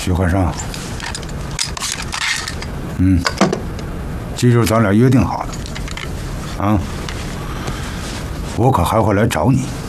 徐焕生，这就是咱俩约定好的，啊，我可还会来找你。